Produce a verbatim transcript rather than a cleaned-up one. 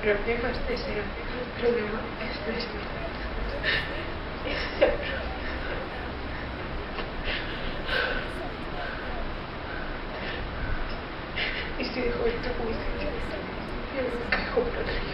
problemas de ese problema es de ese y si dejo esto muy sencillo, yo no me dejo proteger.